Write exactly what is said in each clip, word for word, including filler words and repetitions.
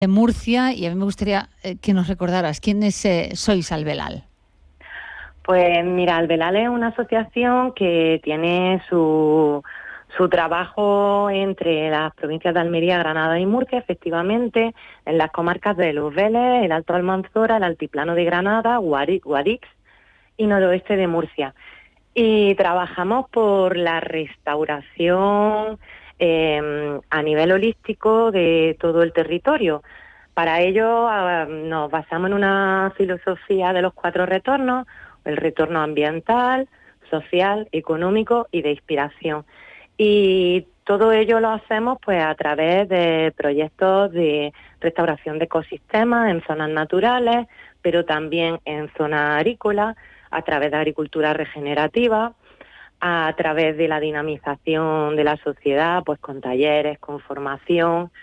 de Murcia, y a mí me gustaría eh, que nos recordaras quiénes eh, sois Albelal. Pues mira, Albelal es una asociación que tiene su, su trabajo entre las provincias de Almería, Granada y Murcia, efectivamente, en las comarcas de Los Vélez, el Alto Almanzora, el Altiplano de Granada, Guadix, Guadix y noroeste de Murcia. Y trabajamos por la restauración eh, a nivel holístico de todo el territorio. Para ello uh, nos basamos en una filosofía de los cuatro retornos: el retorno ambiental, social, económico y de inspiración. Y todo ello lo hacemos pues a través de proyectos de restauración de ecosistemas en zonas naturales, pero también en zonas agrícolas, a través de agricultura regenerativa, a través de la dinamización de la sociedad, pues con talleres, con formación,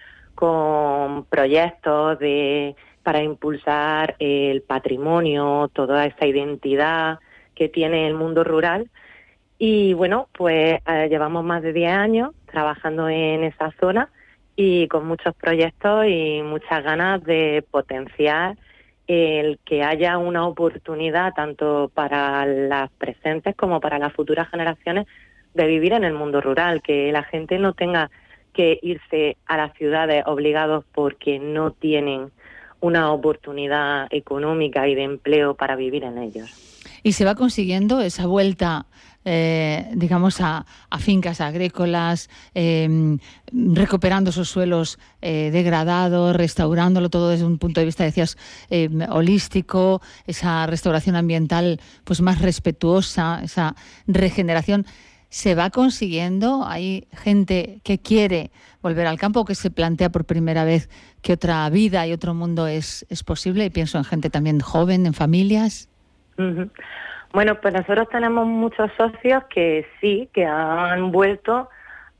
con proyectos de para impulsar el patrimonio, toda esta identidad que tiene el mundo rural. Y bueno, pues eh, llevamos más de diez años trabajando en esa zona y con muchos proyectos y muchas ganas de potenciar el que haya una oportunidad tanto para las presentes como para las futuras generaciones de vivir en el mundo rural, que la gente no tenga que irse a las ciudades obligados porque no tienen una oportunidad económica y de empleo para vivir en ellos. ¿Y se va consiguiendo esa vuelta, eh, digamos, a, a fincas agrícolas, eh, recuperando esos suelos eh, degradados, restaurándolo todo desde un punto de vista, decías, eh, holístico, esa restauración ambiental pues más respetuosa, esa regeneración? ¿Se va consiguiendo? ¿Hay gente que quiere volver al campo, que se plantea por primera vez que otra vida y otro mundo es, es posible? Y pienso en gente también joven, en familias. Uh-huh. Bueno, pues nosotros tenemos muchos socios que sí, que han vuelto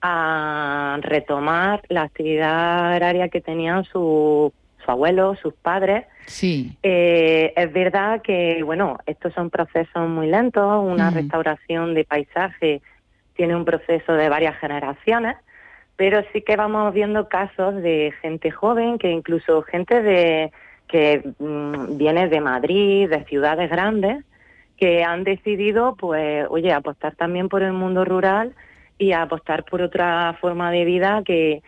a retomar la actividad agraria que tenían su, su abuelo, sus padres. Sí. Eh, es verdad que, bueno, estos son procesos muy lentos. Una uh-huh. restauración de paisaje tiene un proceso de varias generaciones, pero sí que vamos viendo casos de gente joven, que incluso gente de que mmm, viene de Madrid, de ciudades grandes, que han decidido, pues, oye, apostar también por el mundo rural y apostar por otra forma de vida que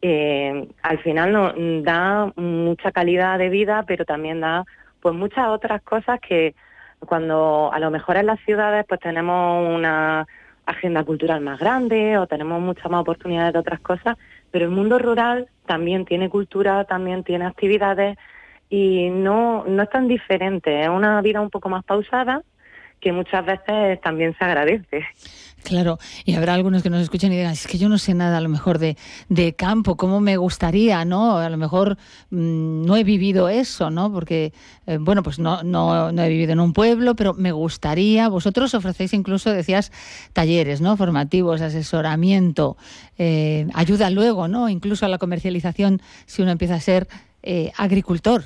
eh, al final nos da mucha calidad de vida, pero también da pues muchas otras cosas que cuando a lo mejor en las ciudades pues tenemos una agenda cultural más grande o tenemos muchas más oportunidades de otras cosas, pero el mundo rural también tiene cultura, también tiene actividades y no, no es tan diferente, es una vida un poco más pausada que muchas veces también se agradece. Claro, y habrá algunos que nos escuchen y digan, es que yo no sé nada a lo mejor de, de campo, cómo me gustaría, ¿no? A lo mejor mmm, no he vivido eso, ¿no? Porque, eh, bueno, pues no, no, no he vivido en un pueblo, pero me gustaría. Vosotros ofrecéis incluso, decías, talleres, ¿no? Formativos, asesoramiento, eh, ayuda luego, ¿no? Incluso a la comercialización si uno empieza a ser eh, agricultor.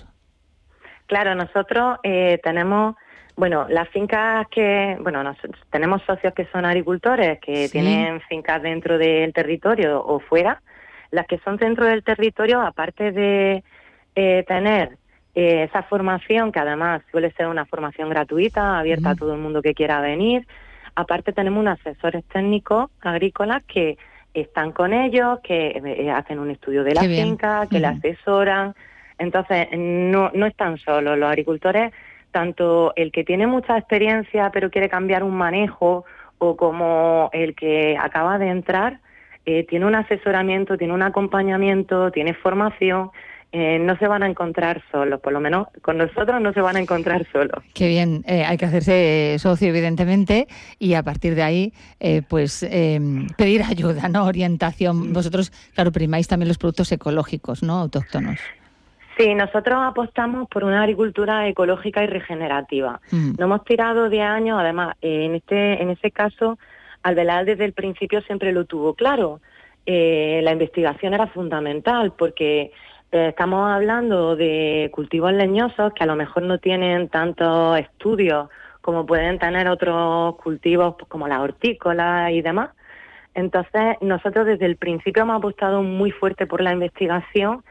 Claro, nosotros eh, tenemos... Bueno, las fincas que, bueno, nosotros tenemos socios que son agricultores, que sí. tienen fincas dentro del territorio o fuera. Las que son dentro del territorio, aparte de eh, tener eh, esa formación, que además suele ser una formación gratuita, abierta uh-huh. a todo el mundo que quiera venir, aparte tenemos unos asesores técnicos agrícolas que están con ellos, que eh, hacen un estudio de la Qué finca, bien. que uh-huh. la asesoran. Entonces, no, no están solos los agricultores. Tanto el que tiene mucha experiencia pero quiere cambiar un manejo o como el que acaba de entrar, eh, tiene un asesoramiento, tiene un acompañamiento, tiene formación, eh, no se van a encontrar solos, por lo menos con nosotros no se van a encontrar solos. Qué bien, eh, hay que hacerse socio evidentemente y a partir de ahí eh, pues eh, pedir ayuda, ¿no? Orientación. Vosotros, claro, primáis también los productos ecológicos, ¿no? Autóctonos. Sí, nosotros apostamos por una agricultura ecológica y regenerativa. Mm. No hemos tirado diez años, además, eh, en este en ese caso, Albelal desde el principio siempre lo tuvo claro. Eh, la investigación era fundamental porque eh, estamos hablando de cultivos leñosos que a lo mejor no tienen tantos estudios como pueden tener otros cultivos pues, como la hortícola y demás. Entonces, nosotros desde el principio hemos apostado muy fuerte por la investigación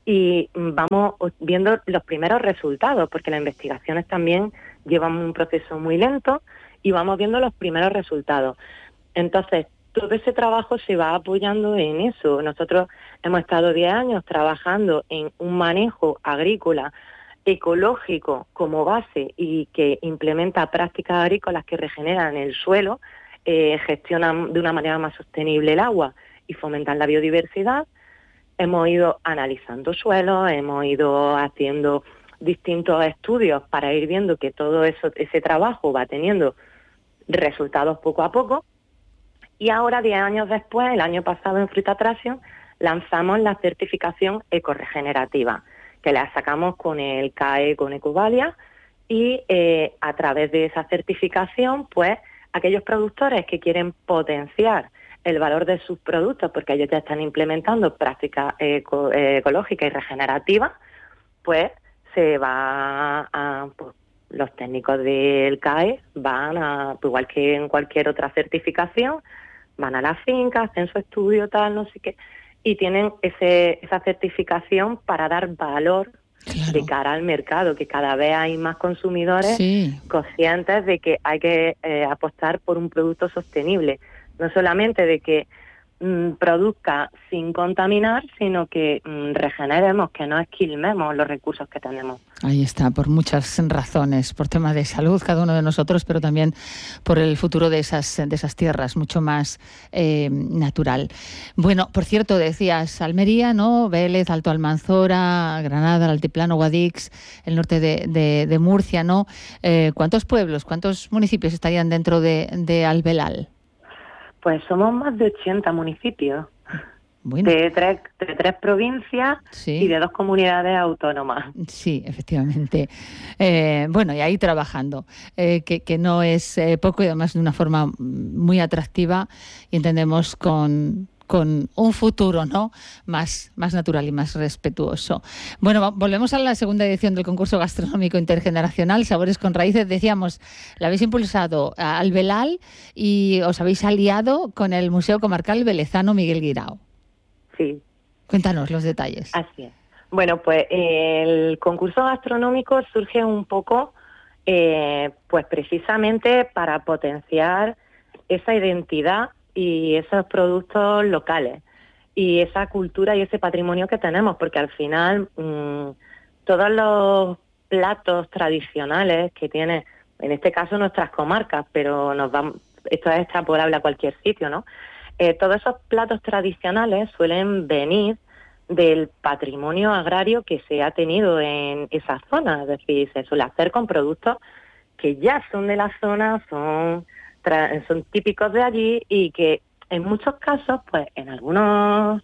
y vamos viendo los primeros resultados, porque las investigaciones también llevan un proceso muy lento y vamos viendo los primeros resultados. Entonces, todo ese trabajo se va apoyando en eso. Nosotros hemos estado diez años trabajando en un manejo agrícola ecológico como base y que implementa prácticas agrícolas que regeneran el suelo, eh, gestionan de una manera más sostenible el agua y fomentan la biodiversidad. Hemos ido analizando suelos, hemos ido haciendo distintos estudios para ir viendo que todo eso, ese trabajo va teniendo resultados poco a poco. Y ahora, diez años después, el año pasado en Fruitatraction, lanzamos la certificación ecorregenerativa, que la sacamos con el C A E, con Ecovalia, y eh, a través de esa certificación, pues, aquellos productores que quieren potenciar el valor de sus productos, porque ellos ya están implementando prácticas eco, eh, ecológicas y regenerativas, pues se va a... Pues, los técnicos del C A E van a, pues, igual que en cualquier otra certificación, van a la finca, hacen su estudio, tal, no sé qué, y tienen ese esa certificación para dar valor, claro, de cara al mercado, que cada vez hay más consumidores, sí, conscientes de que hay que eh, apostar por un producto sostenible, no solamente de que mmm, produzca sin contaminar, sino que mmm, regeneremos, que no esquilmemos los recursos que tenemos. Ahí está, por muchas razones, por temas de salud cada uno de nosotros, pero también por el futuro de esas de esas tierras, mucho más eh, natural. Bueno, por cierto, decías Almería, ¿no? Vélez, Alto Almanzora, Granada, el Altiplano, Guadix, el norte de, de, de Murcia, ¿no? Eh, ¿Cuántos pueblos, cuántos municipios estarían dentro de, de Albelal? Pues somos más de ochenta municipios. Bueno. De, tres, de tres provincias, sí, y de dos comunidades autónomas. Sí, efectivamente. Eh, bueno, y ahí trabajando, eh, que, que no es eh, poco y además de una forma muy atractiva y entendemos con... con un futuro, ¿no?, más, más natural y más respetuoso. Bueno, volvemos a la segunda edición del concurso gastronómico intergeneracional, Sabores con Raíces. Decíamos, la habéis impulsado a Albelal y os habéis aliado con el Museo Comarcal Velezano Miguel Guirao. Sí. Cuéntanos los detalles. Así es. Bueno, pues el concurso gastronómico surge un poco, eh, pues precisamente para potenciar esa identidad y esos productos locales y esa cultura y ese patrimonio que tenemos, porque al final mmm, todos los platos tradicionales que tiene, en este caso nuestras comarcas, pero nos vamos, esto es extrapolable a cualquier sitio, ¿no? Eh, todos esos platos tradicionales suelen venir del patrimonio agrario que se ha tenido en esa zona, es decir, se suele hacer con productos que ya son de la zona, son son típicos de allí y que en muchos casos, pues en algunos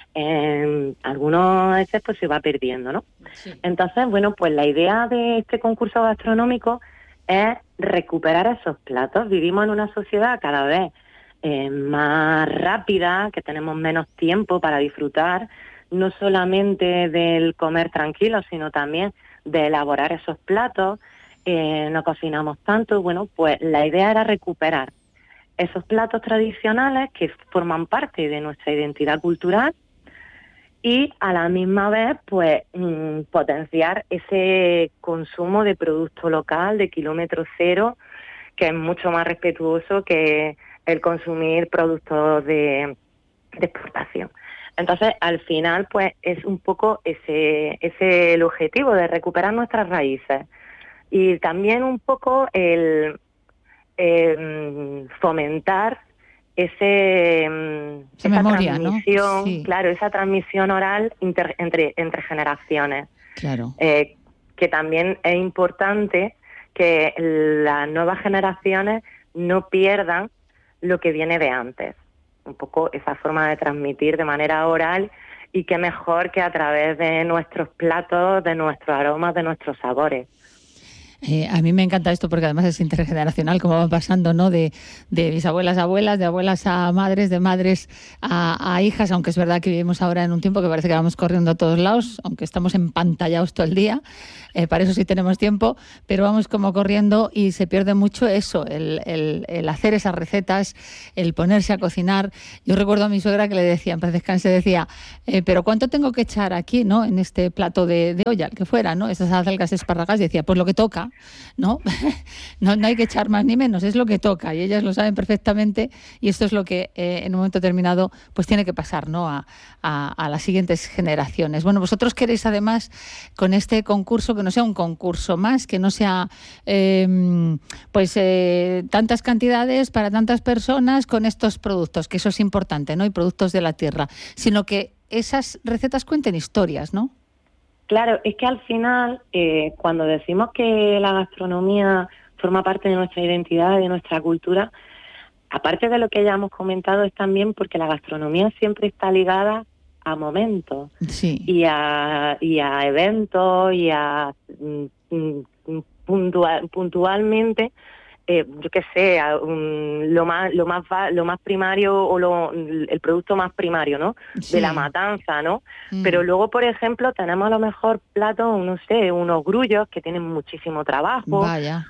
en algunos veces pues se va perdiendo, ¿no? Sí. Entonces, bueno, pues la idea de este concurso gastronómico es recuperar esos platos. Vivimos en una sociedad cada vez eh, más rápida, que tenemos menos tiempo para disfrutar, no solamente del comer tranquilo, sino también de elaborar esos platos. Eh, no cocinamos tanto. Bueno, pues la idea era recuperar esos platos tradicionales que forman parte de nuestra identidad cultural y a la misma vez pues mmm, potenciar ese consumo de producto local de kilómetro cero, que es mucho más respetuoso que el consumir productos de, de exportación. Entonces, al final, pues es un poco ese, ese el objetivo de recuperar nuestras raíces. Y también un poco el eh, fomentar ese esa memoria, transmisión, ¿no? Sí. Claro, esa transmisión oral inter, entre entre generaciones. Claro. Eh, que también es importante que las nuevas generaciones no pierdan lo que viene de antes. Un poco esa forma de transmitir de manera oral, y qué mejor que a través de nuestros platos, de nuestros aromas, de nuestros sabores. Eh, a mí me encanta esto porque además es intergeneracional, como va pasando, ¿no? De, de bisabuelas a abuelas, de abuelas a madres, de madres a, a hijas, aunque es verdad que vivimos ahora en un tiempo que parece que vamos corriendo a todos lados, aunque estamos empantallados todo el día, eh, para eso sí tenemos tiempo, pero vamos como corriendo y se pierde mucho eso, el, el, el hacer esas recetas, el ponerse a cocinar. Yo recuerdo a mi suegra que le decía, en paz descanse, decía, eh, pero ¿cuánto tengo que echar aquí, ¿no? En este plato de, de olla, el que fuera, ¿no? Esas acelgas espárragas, y decía, pues lo que toca. ¿No? no no hay que echar más ni menos, es lo que toca y ellas lo saben perfectamente y esto es lo que eh, en un momento determinado pues tiene que pasar, ¿no? a, a, a las siguientes generaciones. Bueno, vosotros queréis además con este concurso que no sea un concurso más, que no sea eh, pues eh, tantas cantidades para tantas personas con estos productos, que eso es importante, ¿no? Y productos de la tierra, sino que esas recetas cuenten historias, ¿no? Claro, es que al final, eh, cuando decimos que la gastronomía forma parte de nuestra identidad, de nuestra cultura, aparte de lo que ya hemos comentado, es también porque la gastronomía siempre está ligada a momentos, sí. y, a, y a eventos y a mm, puntual, puntualmente, eh, yo qué sé, a, um, lo más lo más lo más primario o lo, el producto más primario, ¿no? Sí. De la matanza, ¿no? Mm. Pero luego, por ejemplo, tenemos a lo mejor platos, no sé, unos grullos que tienen muchísimo trabajo. Vaya.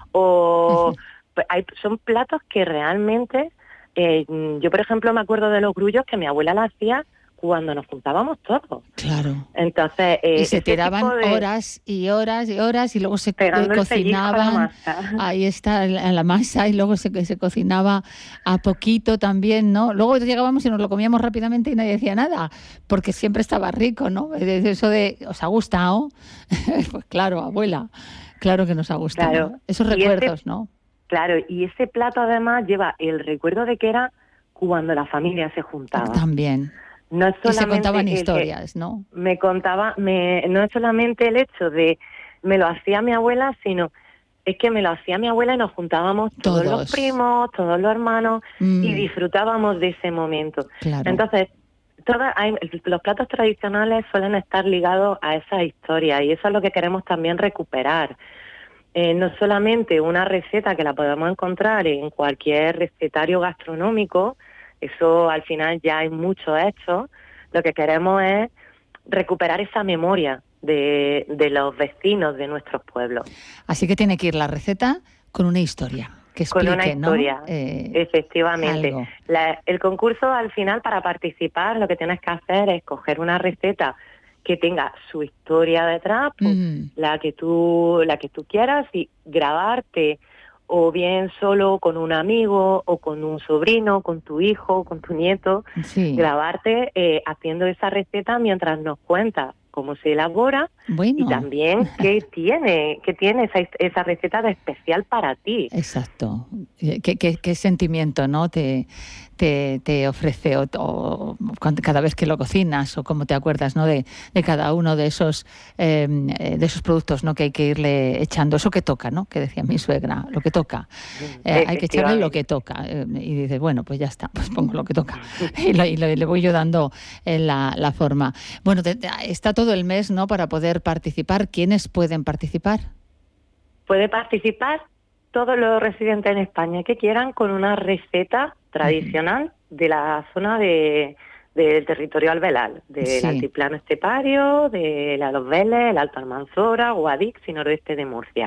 O hay, son platos que realmente, eh, yo por ejemplo me acuerdo de los grullos que mi abuela la hacía cuando nos juntábamos todos. Claro. Entonces, eh, y se tiraban de... horas y horas y horas y luego se cocinaban. Ahí está la, la masa y luego se, se cocinaba a poquito también, ¿no? Luego llegábamos y nos lo comíamos rápidamente y nadie decía nada, porque siempre estaba rico, ¿no? Eso de, ¿os ha gustado? Pues claro, abuela, claro que nos ha gustado. Claro. Esos recuerdos, ese, ¿no? Claro, y ese plato además lleva el recuerdo de que era cuando la familia se juntaba. También. No es y se contaban historias, ¿no? Me contaba, me, no es solamente el hecho de me lo hacía mi abuela, sino es que me lo hacía mi abuela y nos juntábamos todos, todos los primos, todos los hermanos mm. y disfrutábamos de ese momento. Claro. Entonces, todas hay, los platos tradicionales suelen estar ligados a esa historia y eso es lo que queremos también recuperar. Eh, no solamente una receta que la podemos encontrar en cualquier recetario gastronómico, eso al final ya hay mucho hecho. Lo que queremos es recuperar esa memoria de, de los vecinos de nuestros pueblos. Así que tiene que ir la receta con una historia, que explique, con una historia, ¿no? eh, efectivamente. La, el concurso al final, para participar, lo que tienes que hacer es coger una receta que tenga su historia detrás, pues, mm. la que tú la que tú quieras, y grabarte o bien solo con un amigo o con un sobrino, con tu hijo, con tu nieto, sí. grabarte eh, haciendo esa receta mientras nos cuentas cómo se elabora bueno. y también qué tiene, qué tiene esa, esa receta de especial para ti. Exacto. ¿Qué, qué, qué sentimiento, no? Te, te, te ofrece o, o cada vez que lo cocinas, o cómo te acuerdas, ¿no? de, de cada uno de esos eh, de esos productos, ¿no? que hay que irle echando. Eso que toca, ¿no? Que decía mi suegra, lo que toca. Eh, hay que echarle lo que toca. Eh, y dices, bueno, pues ya está, pues pongo lo que toca. Y, lo, y, lo, y le voy yo dando eh, la, la forma. Bueno, te, te, está todo el mes, ¿no? Para poder participar. ¿Quiénes pueden participar? Puede participar todos los residentes en España que quieran con una receta tradicional uh-huh. de la zona de del territorio alvear, del sí. altiplano estepario, de la Los Vélez, el Alto Almanzora, Guadix y noroeste de Murcia.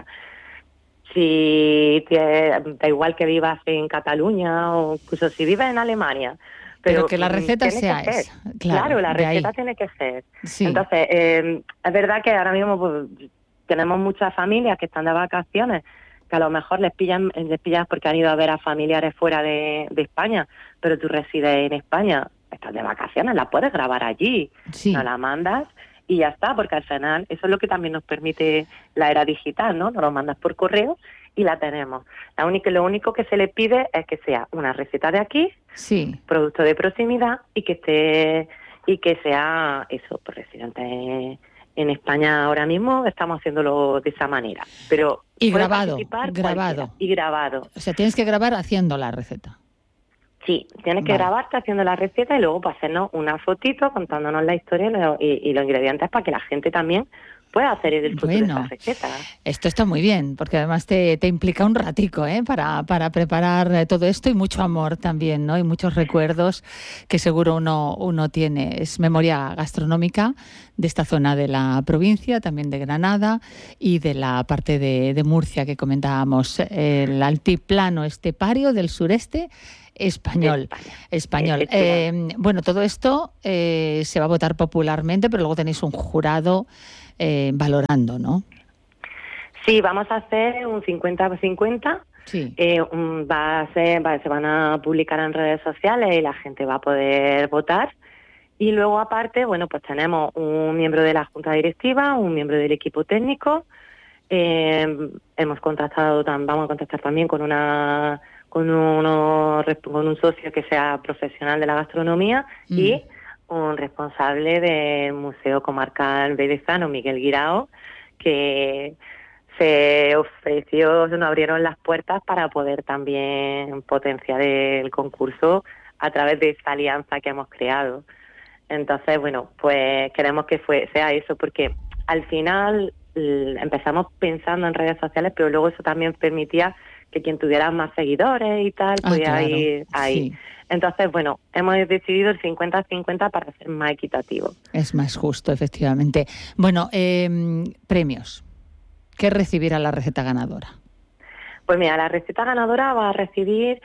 Si te, da igual que vivas en Cataluña o incluso si vives en Alemania, pero, pero que la receta sea esa. Claro, claro, la receta ahí. tiene que ser. Sí. Entonces, eh, es verdad que ahora mismo pues, tenemos muchas familias que están de vacaciones, que a lo mejor les pillan, les pillan porque han ido a ver a familiares fuera de, de España, pero tú resides en España, estás de vacaciones, la puedes grabar allí, sí. no la mandas y ya está, porque al final eso es lo que también nos permite la era digital, ¿no? Nos lo mandas por correo y la tenemos. La única, lo único que se le pide es que sea una receta de aquí, sí. producto de proximidad y que esté y que sea eso, pues residente en España ahora mismo estamos haciéndolo de esa manera, pero y grabado, grabado y grabado. O sea, tienes que grabar haciendo la receta. Sí, tienes que vale. grabarte haciendo la receta y luego pues, hacernos una fotito contándonos la historia y, y, y los ingredientes para que la gente también pueda hacer el futuro bueno, de esa receta. Esto está muy bien, porque además te, te implica un ratico, ¿eh? para, para preparar todo esto y mucho amor también, ¿no? Y muchos recuerdos que seguro uno, uno tiene. Es memoria gastronómica de esta zona de la provincia, también de Granada y de la parte de, de Murcia que comentábamos, el altiplano estepario del sureste español. Español. Eh, bueno, todo esto eh, se va a votar popularmente, pero luego tenéis un jurado eh, valorando, ¿no? Sí, vamos a hacer un cincuenta por cincuenta. Sí. Eh, va a ser, va, se van a publicar en redes sociales y la gente va a poder votar. Y luego, aparte, bueno, pues tenemos un miembro de la Junta Directiva, un miembro del equipo técnico. Eh, hemos contactado, vamos a contactar también con una con uno con un socio que sea profesional de la gastronomía mm. y un responsable del Museo Comarcal Berezano, Miguel Guirao, que se ofreció, nos abrieron las puertas para poder también potenciar el concurso a través de esa alianza que hemos creado. Entonces, bueno, pues queremos que fue, sea eso, porque al final empezamos pensando en redes sociales, pero luego eso también permitía que quien tuviera más seguidores y tal, ah, podía claro, ir ahí. Sí. Entonces, bueno, hemos decidido el cincuenta cincuenta para ser más equitativo. Es más justo, efectivamente. Bueno, eh, premios. ¿Qué recibirá la receta ganadora? Pues mira, la receta ganadora va a recibir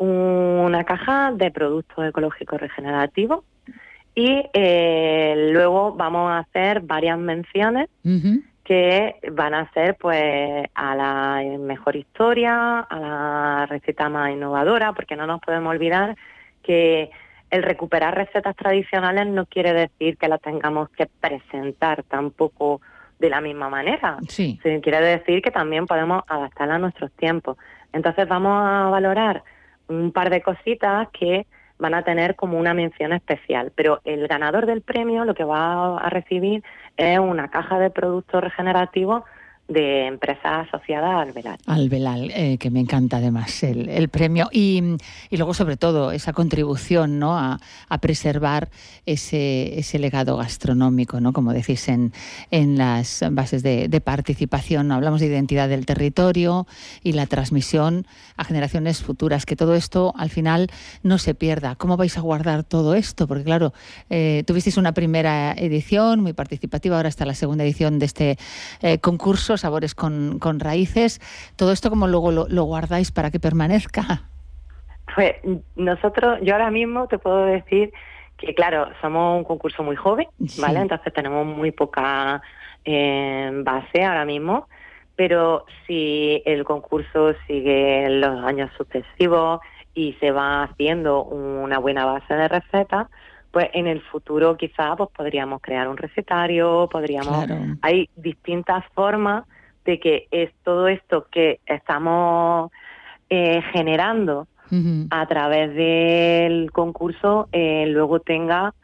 una caja de productos ecológicos regenerativos y eh, luego vamos a hacer varias menciones uh-huh. que van a ser pues a la mejor historia, a la receta más innovadora, porque no nos podemos olvidar que el recuperar recetas tradicionales no quiere decir que las tengamos que presentar tampoco de la misma manera. Sí. Sí, quiere decir que también podemos adaptarla a nuestros tiempos. Entonces vamos a valorar un par de cositas que van a tener como una mención especial, pero el ganador del premio lo que va a recibir es una caja de productos regenerativos de empresas asociadas a Albelal. Albelal, eh, que me encanta además el, el premio y, y luego sobre todo esa contribución, ¿no? a, a preservar ese, ese legado gastronómico, ¿no? Como decís en, en las bases de, de participación. Hablamos de identidad del territorio y la transmisión a generaciones futuras, que todo esto al final no se pierda. ¿Cómo vais a guardar todo esto? Porque claro, eh, tuvisteis una primera edición muy participativa, ahora está la segunda edición de este eh, concurso Sabores con, con Raíces. ¿Todo esto cómo luego lo, lo guardáis para que permanezca? Pues nosotros, yo ahora mismo te puedo decir que, claro, somos un concurso muy joven, ¿vale? Sí. Entonces tenemos muy poca eh, base ahora mismo, pero si el concurso sigue en los años sucesivos y se va haciendo una buena base de recetas, pues en el futuro quizás pues podríamos crear un recetario, podríamos... Claro. Hay distintas formas de que es todo esto que estamos eh, generando uh-huh. a través del concurso eh, luego tenga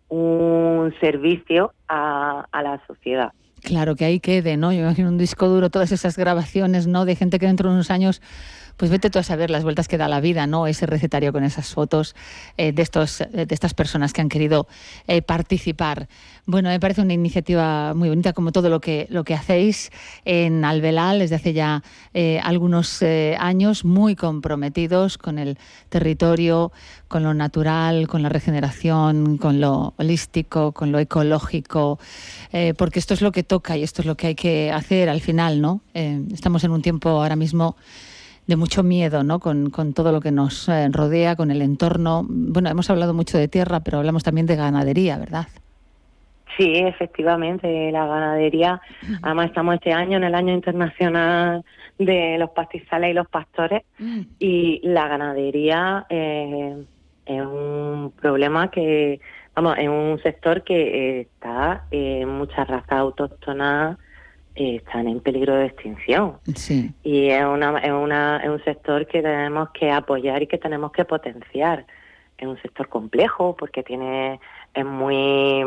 un servicio a, a la sociedad. Claro, que ahí quede, ¿no? Yo imagino un disco duro, todas esas grabaciones, ¿no? De gente que dentro de unos años... Pues vete tú a saber las vueltas que da la vida, ¿no? Ese recetario con esas fotos eh, de estos de estas personas que han querido eh, participar. Bueno, me parece una iniciativa muy bonita, como todo lo que lo que hacéis en Albelal desde hace ya eh, algunos eh, años, muy comprometidos con el territorio, con lo natural, con la regeneración, con lo holístico, con lo ecológico, eh, porque esto es lo que toca y esto es lo que hay que hacer al final, ¿no? Eh, estamos en un tiempo ahora mismo de mucho miedo, ¿no? Con, con todo lo que nos eh, rodea, con el entorno. Bueno, hemos hablado mucho de tierra, pero hablamos también de ganadería, ¿verdad? Sí, efectivamente, la ganadería. Uh-huh. Además, estamos este año en el Año Internacional de los Pastizales y los Pastores, uh-huh. y la ganadería eh, es un problema que, vamos, es un sector que eh, está en eh, muchas razas autóctonas están en peligro de extinción. Sí. Y es una, es una es un sector que tenemos que apoyar y que tenemos que potenciar. Es un sector complejo porque tiene es muy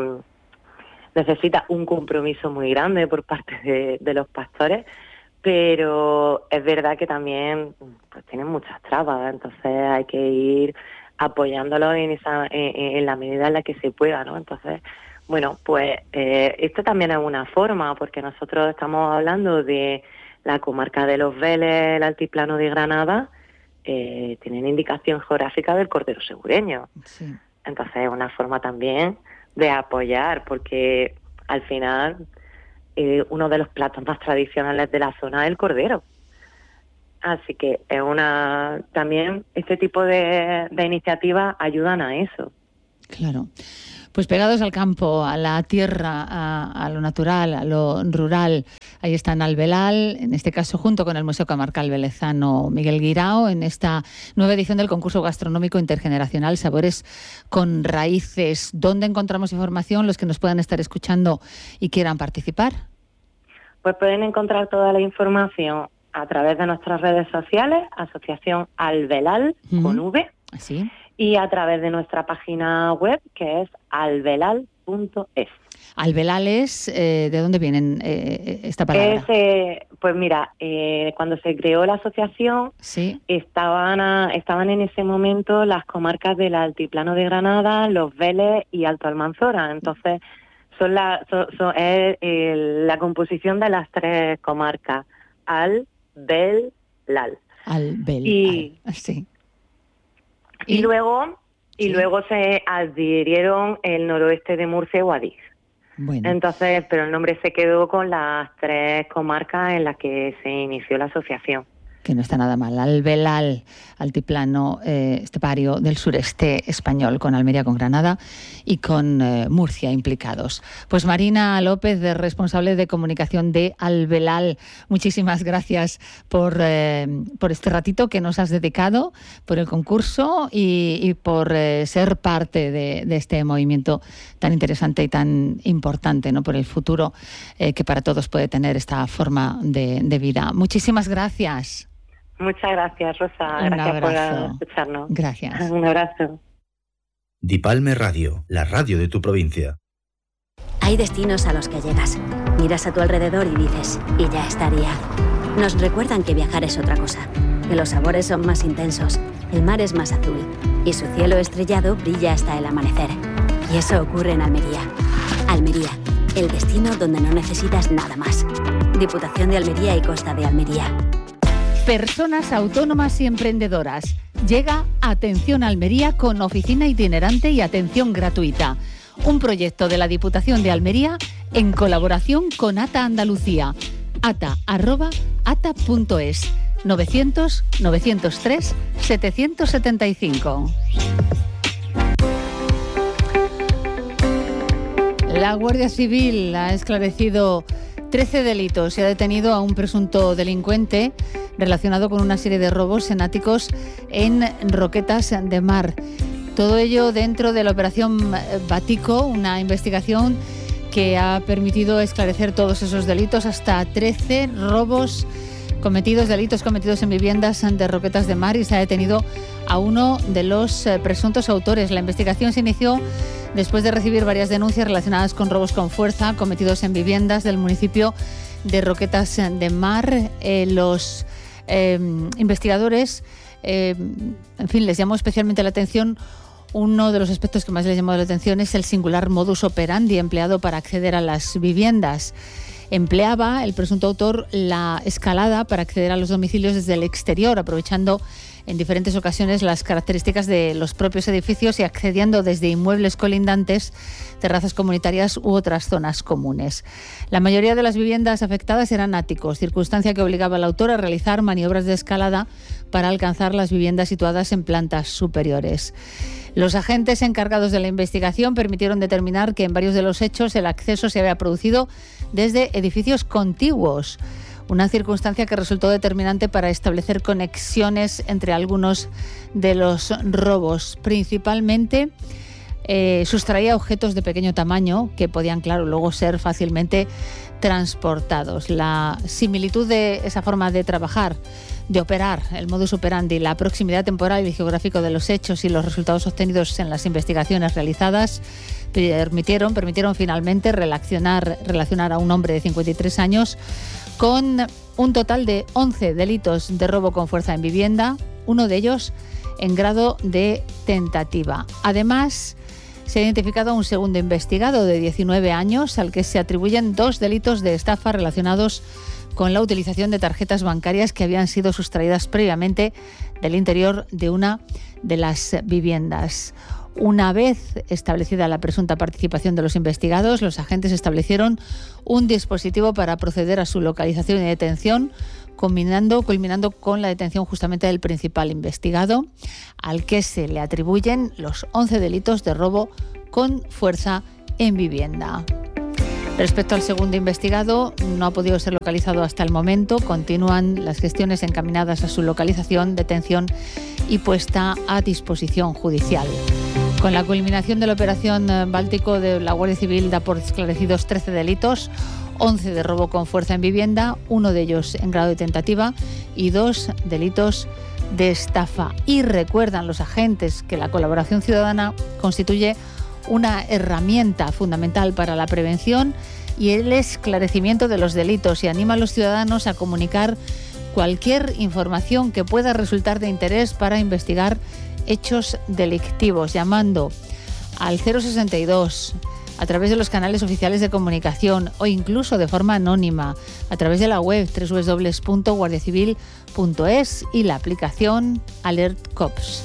necesita un compromiso muy grande por parte de, de los pastores, pero es verdad que también pues tienen muchas trabas, entonces hay que ir apoyándolos en esa en, en la medida en la que se pueda, ¿no? Entonces, Bueno, pues eh, esto también es una forma, porque nosotros estamos hablando de la comarca de Los Vélez, el altiplano de Granada, eh, tienen indicación geográfica del cordero segureño. Sí. Entonces es una forma también de apoyar, porque al final eh, uno de los platos más tradicionales de la zona es el cordero. Así que es una también este tipo de, de iniciativas ayudan a eso. Claro. Pues pegados al campo, a la tierra, a, a lo natural, a lo rural. Ahí está en Albelal, en este caso junto con el Museo Comarcal Velezano Miguel Guirao, en esta nueva edición del concurso gastronómico intergeneracional Sabores con Raíces. ¿Dónde encontramos información los que nos puedan estar escuchando y quieran participar? Pues pueden encontrar toda la información a través de nuestras redes sociales, Asociación Albelal, uh-huh. con V. ¿Así? Y a través de nuestra página web, que es albelal punto es. Albelal es, eh, ¿de dónde vienen eh, esta palabra? Es, eh, pues mira, eh, cuando se creó la asociación, ¿sí? estaban, a, estaban en ese momento las comarcas del Altiplano de Granada, Los Vélez y Alto Almanzora. Entonces, son la, son, son, es eh, la composición de las tres comarcas, Albelal. Albelal, y, sí. Y, y luego y sí. luego se adhirieron el noroeste de Murcia y Guadix. Bueno. Entonces, pero el nombre se quedó con las tres comarcas en las que se inició la asociación. Que no está nada mal. Albelal, altiplano eh, estepario del sureste español, con Almería, con Granada y con eh, Murcia implicados. Pues Marina López, de responsable de comunicación de Albelal, muchísimas gracias por, eh, por este ratito que nos has dedicado, por el concurso y, y por eh, ser parte de, de este movimiento tan interesante y tan importante, ¿no?, por el futuro eh, que para todos puede tener esta forma de, de vida. Muchísimas gracias. Muchas gracias, Rosa. Un gracias abrazo. por escucharnos. Gracias. Un abrazo. Dipalme Radio, la radio de tu provincia. Hay destinos a los que llegas. Miras a tu alrededor y dices, y ya estaría. Nos recuerdan que viajar es otra cosa, que los sabores son más intensos, el mar es más azul y su cielo estrellado brilla hasta el amanecer. Y eso ocurre en Almería. Almería, el destino donde no necesitas nada más. Diputación de Almería y Costa de Almería. Personas autónomas y emprendedoras. Llega Atención Almería con oficina itinerante y atención gratuita. Un proyecto de la Diputación de Almería en colaboración con ATA Andalucía. ata arroba ata punto es. novecientos novecientos tres setecientos setenta y cinco. La Guardia Civil ha esclarecido trece delitos y ha detenido a un presunto delincuente relacionado con una serie de robos en áticos en Roquetas de Mar. Todo ello dentro de la operación Batico, una investigación que ha permitido esclarecer todos esos delitos, hasta trece robos cometidos, delitos cometidos en viviendas de Roquetas de Mar, y se ha detenido a uno de los presuntos autores. La investigación se inició después de recibir varias denuncias relacionadas con robos con fuerza cometidos en viviendas del municipio de Roquetas de Mar. Eh, los eh, investigadores, eh, en fin, les llamó especialmente la atención. Uno de los aspectos que más les llamó la atención es el singular modus operandi empleado para acceder a las viviendas. Empleaba el presunto autor la escalada para acceder a los domicilios desde el exterior, aprovechando en diferentes ocasiones las características de los propios edificios y accediendo desde inmuebles colindantes, terrazas comunitarias u otras zonas comunes. La mayoría de las viviendas afectadas eran áticos, circunstancia que obligaba al autor a realizar maniobras de escalada para alcanzar las viviendas situadas en plantas superiores. Los agentes encargados de la investigación permitieron determinar que en varios de los hechos el acceso se había producido desde edificios contiguos, una circunstancia que resultó determinante para establecer conexiones entre algunos de los robos. Principalmente eh, sustraía objetos de pequeño tamaño que podían, claro, luego ser fácilmente transportados. La similitud de esa forma de trabajar, de operar, el modus operandi, la proximidad temporal y geográfico de los hechos y los resultados obtenidos en las investigaciones realizadas permitieron, permitieron finalmente relacionar, relacionar a un hombre de cincuenta y tres años con un total de once delitos de robo con fuerza en vivienda, uno de ellos en grado de tentativa. Además, se ha identificado a un segundo investigado de diecinueve años al que se atribuyen dos delitos de estafa relacionados con la utilización de tarjetas bancarias que habían sido sustraídas previamente del interior de una de las viviendas. Una vez establecida la presunta participación de los investigados, los agentes establecieron un dispositivo para proceder a su localización y detención, culminando, culminando con la detención justamente del principal investigado, al que se le atribuyen los once delitos de robo con fuerza en vivienda. Respecto al segundo investigado, no ha podido ser localizado hasta el momento. Continúan las gestiones encaminadas a su localización, detención y puesta a disposición judicial. Con la culminación de la operación Báltico de la Guardia Civil da por esclarecidos trece delitos, once de robo con fuerza en vivienda, uno de ellos en grado de tentativa y dos delitos de estafa. Y recuerdan los agentes que la colaboración ciudadana constituye una herramienta fundamental para la prevención y el esclarecimiento de los delitos, y anima a los ciudadanos a comunicar cualquier información que pueda resultar de interés para investigar hechos delictivos, llamando al cero sesenta y dos a través de los canales oficiales de comunicación o incluso de forma anónima a través de la web doble u doble u doble u punto guardia civil punto es y la aplicación Alert Cops.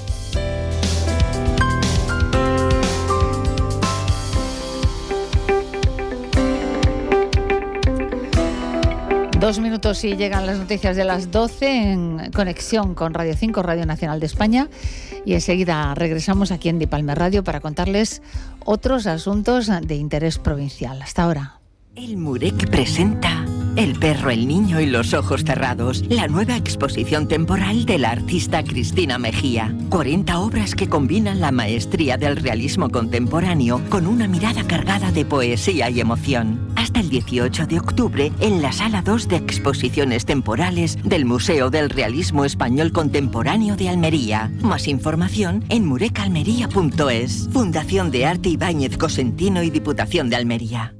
Dos minutos y llegan las noticias de las doce en conexión con Radio cinco, Radio Nacional de España. Y enseguida regresamos aquí en Dipalme Radio para contarles otros asuntos de interés provincial. Hasta ahora. El Murec presenta El perro, el niño y los ojos cerrados, la nueva exposición temporal de la artista Cristina Mejía. cuarenta obras que combinan la maestría del realismo contemporáneo con una mirada cargada de poesía y emoción. Hasta el dieciocho de octubre en la Sala dos de Exposiciones Temporales del Museo del Realismo Español Contemporáneo de Almería. Más información en murecalmería punto es. Fundación de Arte Ibáñez Cosentino y Diputación de Almería.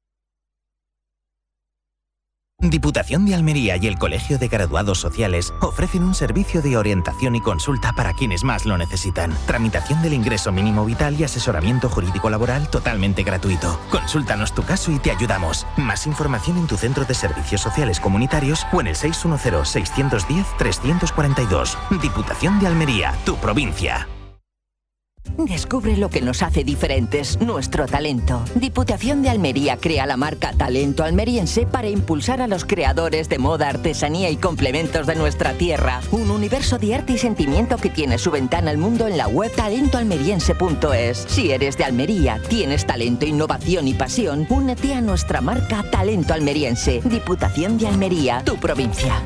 Diputación de Almería y el Colegio de Graduados Sociales ofrecen un servicio de orientación y consulta para quienes más lo necesitan. Tramitación del ingreso mínimo vital y asesoramiento jurídico laboral totalmente gratuito. Consúltanos tu caso y te ayudamos. Más información en tu centro de servicios sociales comunitarios o en el seis uno cero, seis uno cero, tres cuatro dos. Diputación de Almería, tu provincia. Descubre lo que nos hace diferentes, nuestro talento. Diputación de Almería crea la marca Talento Almeriense para impulsar a los creadores de moda, artesanía y complementos de nuestra tierra. Un universo de arte y sentimiento que tiene su ventana al mundo en la web talento almeriense punto es. Si eres de Almería, tienes talento, innovación y pasión, únete a nuestra marca Talento Almeriense. Diputación de Almería, tu provincia.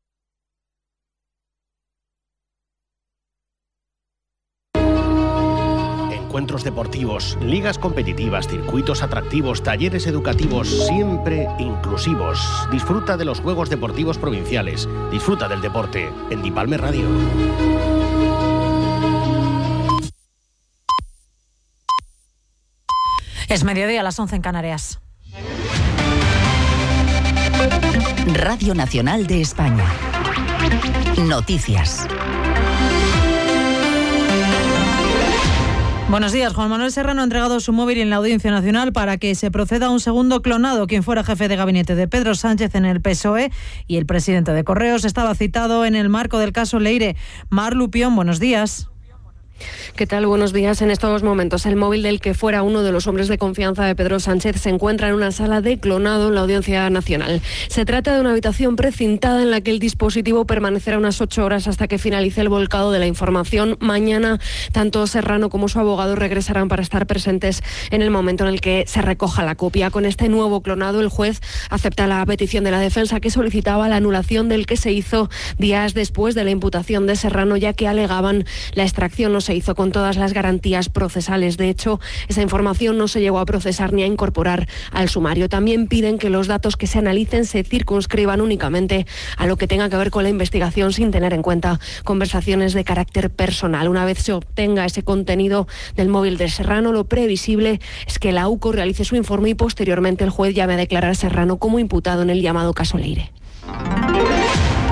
Encuentros deportivos, ligas competitivas, circuitos atractivos, talleres educativos, siempre inclusivos. Disfruta de los Juegos Deportivos Provinciales. Disfruta del deporte en Dipalme Radio. Es mediodía, a las once en Canarias. Radio Nacional de España. Noticias. Buenos días. Juan Manuel Serrano ha entregado su móvil en la Audiencia Nacional para que se proceda a un segundo clonado. Quien fuera jefe de gabinete de Pedro Sánchez en el P S O E y el presidente de Correos estaba citado en el marco del caso Leire. Mar Lupión, buenos días. ¿Qué tal? Buenos días. En estos momentos, el móvil del que fuera uno de los hombres de confianza de Pedro Sánchez se encuentra en una sala de clonado en la Audiencia Nacional. Se trata de una habitación precintada en la que el dispositivo permanecerá unas ocho horas hasta que finalice el volcado de la información. Mañana, tanto Serrano como su abogado regresarán para estar presentes en el momento en el que se recoja la copia. Con este nuevo clonado, el juez acepta la petición de la defensa, que solicitaba la anulación del que se hizo días después de la imputación de Serrano, ya que alegaban la extracción no se hizo con todas las garantías procesales. De hecho, esa información no se llegó a procesar ni a incorporar al sumario. También piden que los datos que se analicen se circunscriban únicamente a lo que tenga que ver con la investigación, sin tener en cuenta conversaciones de carácter personal. Una vez se obtenga ese contenido del móvil de Serrano, lo previsible es que la UCO realice su informe y posteriormente el juez llame a declarar a Serrano como imputado en el llamado caso Leire.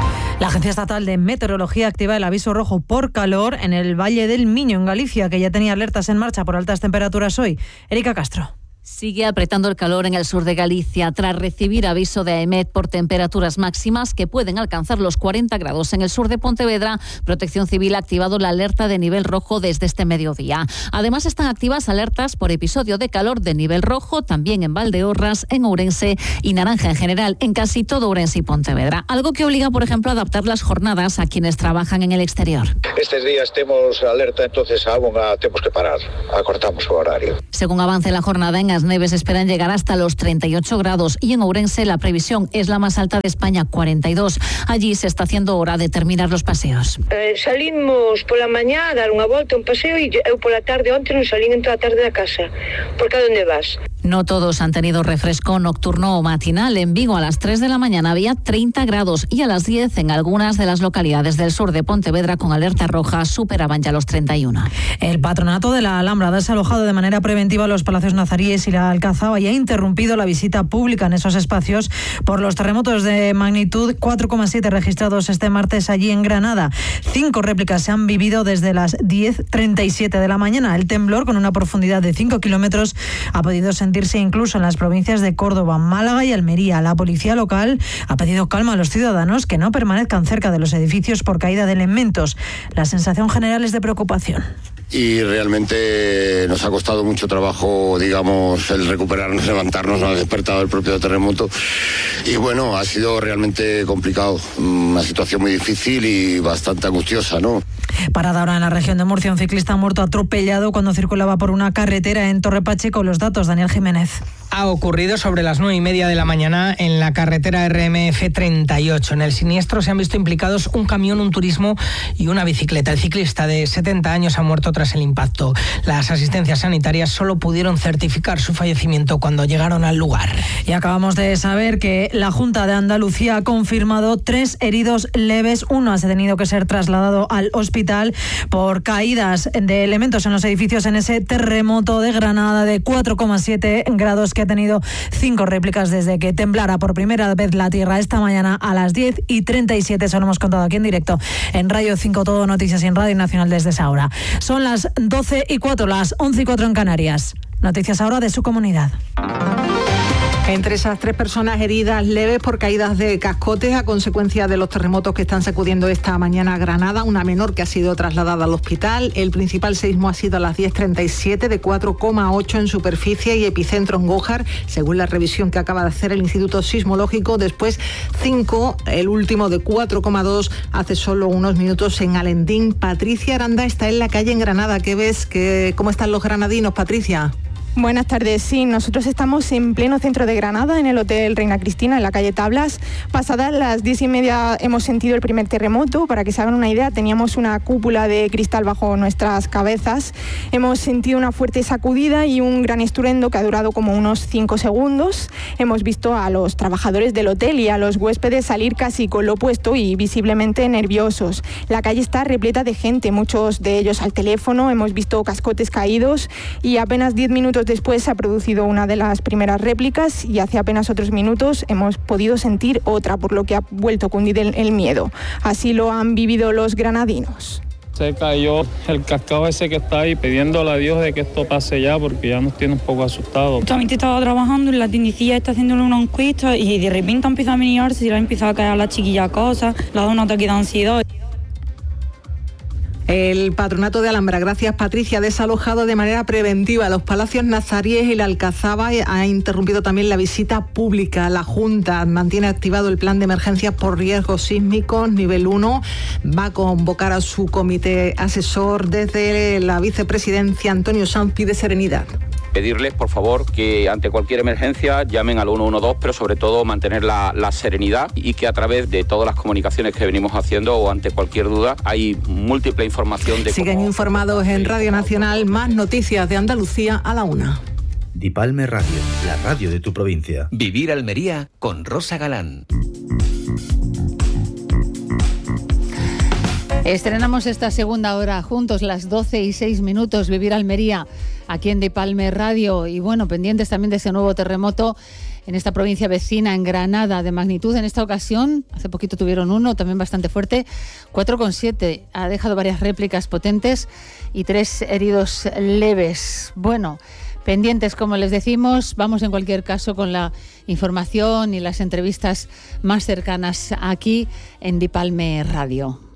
La Agencia Estatal de Meteorología activa el aviso rojo por calor en el Valle del Miño, en Galicia, que ya tenía alertas en marcha por altas temperaturas hoy. Erika Castro. Sigue apretando el calor en el sur de Galicia tras recibir aviso de AEMET por temperaturas máximas que pueden alcanzar los cuarenta grados. En el sur de Pontevedra, Protección Civil ha activado la alerta de nivel rojo desde este mediodía. Además, están activas alertas por episodio de calor de nivel rojo también en Valdeorras, en Ourense y naranja en general en casi todo Ourense y Pontevedra. Algo que obliga, por ejemplo, a adaptar las jornadas a quienes trabajan en el exterior. Estos días tenemos alerta, entonces aún tenemos que parar. Acortamos su horario. Según avance la jornada, en As Neves esperan llegar hasta los treinta y ocho grados y en Ourense la previsión es la más alta de España, cuarenta y dos. Allí se está haciendo hora de terminar los paseos. Eh, salimos por la mañana a dar una vuelta, un paseo, y eu por la tarde, onte non salín en toda a tarde da casa. Por que a dónde vas? No todos han tenido refresco nocturno o matinal. En Vigo a las tres de la mañana había treinta grados y a las diez en algunas de las localidades del sur de Pontevedra con alerta roja superaban ya los treinta y uno. El patronato de la Alhambra ha desalojado de manera preventiva los palacios nazaríes y la Alcazaba y ha interrumpido la visita pública en esos espacios por los terremotos de magnitud cuatro coma siete registrados este martes allí en Granada. Cinco réplicas se han vivido desde las diez treinta y siete de la mañana. El temblor, con una profundidad de cinco kilómetros, ha podido sentirse incluso en las provincias de Córdoba, Málaga y Almería. La policía local ha pedido calma a los ciudadanos que no permanezcan cerca de los edificios por caída de elementos. La sensación general es de preocupación. Y realmente nos ha costado mucho trabajo, digamos, el recuperarnos, levantarnos, nos ha despertado el propio terremoto. Y bueno, ha sido realmente complicado, una situación muy difícil y bastante angustiosa, ¿no? Parada ahora en la región de Murcia, un ciclista ha muerto atropellado cuando circulaba por una carretera en Torre Pacheco. Los datos, Daniel Jiménez. Ha ocurrido sobre las nueve y media de la mañana en la carretera R M F treinta y ocho. En el siniestro se han visto implicados un camión, un turismo y una bicicleta. El ciclista de setenta años ha muerto tras el impacto. Las asistencias sanitarias solo pudieron certificar su fallecimiento cuando llegaron al lugar. Y acabamos de saber que la Junta de Andalucía ha confirmado tres heridos leves. Uno ha tenido que ser trasladado al hospital por caídas de elementos en los edificios en ese terremoto de Granada de cuatro coma siete grados que ha tenido cinco réplicas desde que temblara por primera vez la tierra esta mañana a las diez y treinta y siete. Eso lo hemos contado aquí en directo en Radio cinco Todo Noticias y en Radio Nacional desde esa hora. Son las doce y cuatro, las once y cuatro en Canarias. Noticias ahora de su comunidad. Entre esas tres personas heridas leves por caídas de cascotes a consecuencia de los terremotos que están sacudiendo esta mañana a Granada, una menor que ha sido trasladada al hospital. El principal seísmo ha sido a las diez treinta y siete de cuatro coma ocho en superficie y epicentro en Gójar, según la revisión que acaba de hacer el Instituto Sismológico. Después cinco, el último de cuatro coma dos hace solo unos minutos en Alendín. Patricia Aranda está en la calle en Granada. ¿Qué ves? ¿Qué, ¿Cómo están los granadinos, Patricia? Buenas tardes, sí, nosotros estamos en pleno centro de Granada, en el Hotel Reina Cristina, en la calle Tablas. Pasadas las diez y media hemos sentido el primer terremoto. Para que se hagan una idea, teníamos una cúpula de cristal bajo nuestras cabezas. Hemos sentido una fuerte sacudida y un gran estruendo que ha durado como unos cinco segundos. Hemos visto a los trabajadores del hotel y a los huéspedes salir casi con lo puesto y visiblemente nerviosos. La calle está repleta de gente, muchos de ellos al teléfono. Hemos visto cascotes caídos y apenas diez minutos después se ha producido una de las primeras réplicas y hace apenas otros minutos hemos podido sentir otra, por lo que ha vuelto a cundir el, el miedo. Así lo han vivido los granadinos. Se cayó el cascado ese que está ahí, pidiéndole a Dios de que esto pase ya, porque ya nos tiene un poco asustados. Justamente estaba trabajando en la tiendecilla, está haciéndole una encuesta y de repente ha empezado a menearse y le ha empezado a caer a la chiquilla cosas, le ha dado un ataque de ansiedad. El Patronato de Alhambra, gracias Patricia, ha desalojado de manera preventiva los palacios nazaríes y la Alcazaba. Ha interrumpido también la visita pública. La Junta mantiene activado el plan de emergencias por riesgos sísmicos nivel uno. Va a convocar a su comité asesor. Desde la vicepresidencia, Antonio Sanz pide serenidad. Pedirles, por favor, que ante cualquier emergencia llamen al uno uno dos, pero sobre todo mantener la, la serenidad y que a través de todas las comunicaciones que venimos haciendo o ante cualquier duda hay múltiple información de Siguen cómo... informados en Radio Nacional. Más noticias de Andalucía a la una. Dipalme Radio, la radio de tu provincia. Vivir Almería con Rosa Galán. Estrenamos esta segunda hora juntos, las doce y seis minutos, Vivir Almería, aquí en Dipalme Radio. Y bueno, pendientes también de ese nuevo terremoto en esta provincia vecina, en Granada, de magnitud. En esta ocasión, hace poquito tuvieron uno, también bastante fuerte, cuatro coma siete. Ha dejado varias réplicas potentes y tres heridos leves. Bueno, pendientes, como les decimos, vamos en cualquier caso con la información y las entrevistas más cercanas aquí en Dipalme Radio.